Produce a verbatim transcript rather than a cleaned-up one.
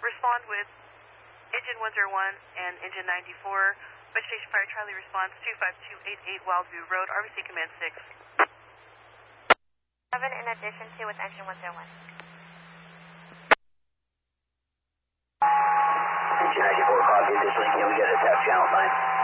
respond with engine one zero one and engine ninety-four. Vegetation Fire Charlie response two five two eight eight Wildview Road, R B C Command six. seven in addition to with engine one zero one. Engine ninety-four, copy. Additionally, can we get a tap channel sign?